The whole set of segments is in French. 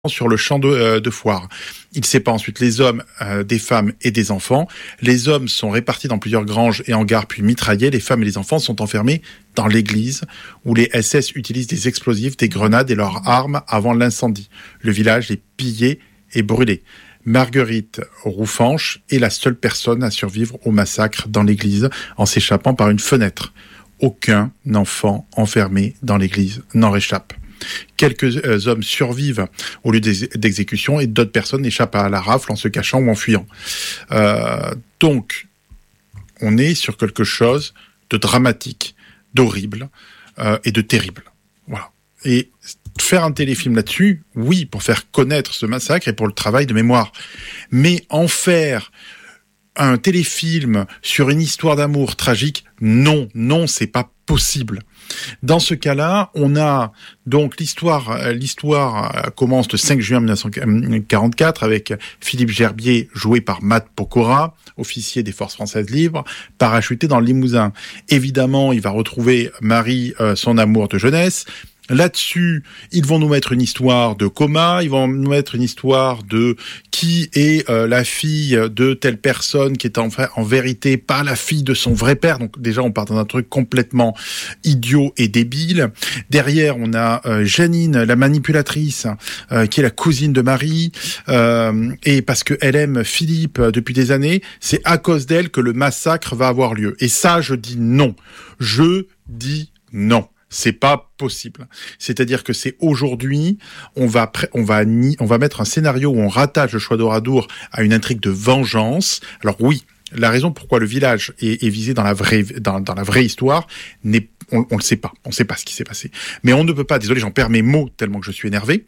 sur le champ de foire. Il sépare ensuite les hommes des femmes et des enfants. Les hommes sont répartis dans plusieurs granges et hangars puis mitraillés. Les femmes et les enfants sont enfermés dans l'église où les SS utilisent des explosifs, des grenades et leurs armes avant l'incendie. Le village est pillé et brûlé. Marguerite Roufanche est la seule personne à survivre au massacre dans l'église en s'échappant par une fenêtre. Aucun enfant enfermé dans l'église n'en réchappe. Quelques hommes survivent au lieu d'exécution et d'autres personnes échappent à la rafle en se cachant ou en fuyant. Donc, on est sur quelque chose de dramatique, d'horrible et de terrible. Voilà. Et faire un téléfilm là-dessus, oui, pour faire connaître ce massacre et pour le travail de mémoire. Mais en faire un téléfilm sur une histoire d'amour tragique, non, c'est pas possible. Dans ce cas-là, on a donc l'histoire commence le 5 juin 1944 avec Philippe Gerbier joué par Matt Pokora, officier des forces françaises libres, parachuté dans le Limousin. Évidemment, il va retrouver Marie, son amour de jeunesse. Là-dessus, ils vont nous mettre une histoire de coma, ils vont nous mettre une histoire de qui est la fille de telle personne qui est en vérité pas la fille de son vrai père. Donc déjà, on part dans un truc complètement idiot et débile. Derrière, on a Janine, la manipulatrice, qui est la cousine de Marie, et parce que elle aime Philippe depuis des années, c'est à cause d'elle que le massacre va avoir lieu. Et ça, je dis non. Je dis non. C'est pas possible. C'est-à-dire que c'est aujourd'hui, on va mettre un scénario où on rattache le choix d'Oradour à une intrigue de vengeance. Alors oui, la raison pourquoi le village est visé dans la vraie histoire on le sait pas. On sait pas ce qui s'est passé. Mais on ne peut pas, désolé, j'en perds mes mots tellement que je suis énervé.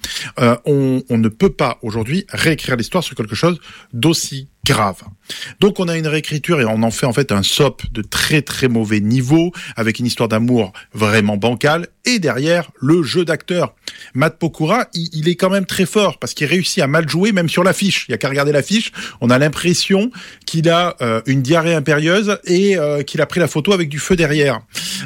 On ne peut pas aujourd'hui réécrire l'histoire sur quelque chose d'aussi grave. Donc on a une réécriture et on en fait en fait un soap de très très mauvais niveau avec une histoire d'amour vraiment bancale et derrière le jeu d'acteur. Matt Pokora, il est quand même très fort parce qu'il réussit à mal jouer même sur l'affiche. Il y a qu'à regarder l'affiche, on a l'impression qu'il a une diarrhée impérieuse et qu'il a pris la photo avec du feu derrière.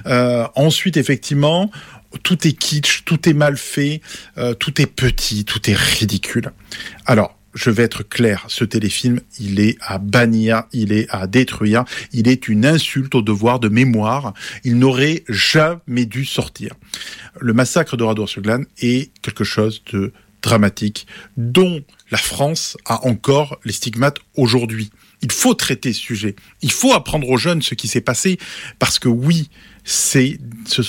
Ensuite effectivement, tout est kitsch, tout est mal fait, tout est petit, tout est ridicule. Alors, je vais être clair, ce téléfilm, il est à bannir, il est à détruire, il est une insulte au devoir de mémoire, il n'aurait jamais dû sortir. Le massacre d'Oradour-sur-Glane est quelque chose de dramatique, dont la France a encore les stigmates aujourd'hui. Il faut traiter ce sujet, il faut apprendre aux jeunes ce qui s'est passé, parce que oui, c'est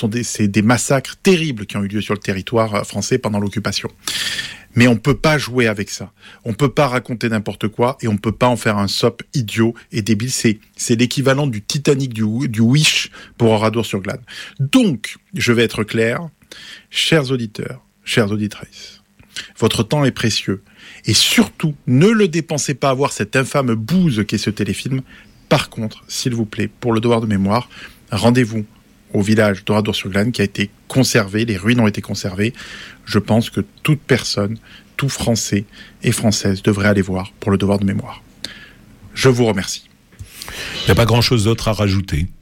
des massacres terribles qui ont eu lieu sur le territoire français pendant l'occupation. Mais on peut pas jouer avec ça. On peut pas raconter n'importe quoi et on peut pas en faire un soap idiot et débile. C'est l'équivalent du Titanic du Wish pour Oradour-sur-Glane. Donc, je vais être clair, chers auditeurs, chères auditrices, votre temps est précieux et surtout, ne le dépensez pas à voir cette infâme bouse qu'est ce téléfilm. Par contre, s'il vous plaît, pour le devoir de mémoire, rendez-vous au village d'Oradour-sur-Glane qui a été conservé, les ruines ont été conservées. Je pense que toute personne, tout Français et Française devrait aller voir pour le devoir de mémoire. Je vous remercie. Il n'y a pas grand-chose d'autre à rajouter.